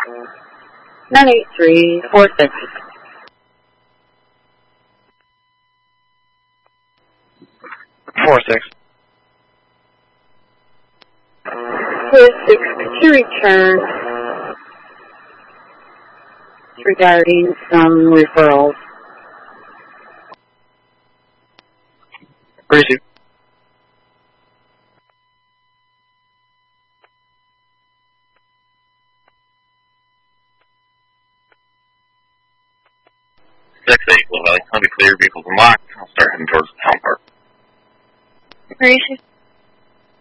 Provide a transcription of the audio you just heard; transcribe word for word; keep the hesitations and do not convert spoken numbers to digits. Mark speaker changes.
Speaker 1: nine eight three four six.
Speaker 2: Four six.
Speaker 1: Four six to return regarding some referrals.
Speaker 2: Receive.
Speaker 3: six eight, Blue Valley. I'll be clear. Vehicles unlocked. I'll start heading towards the town park.
Speaker 4: Receive.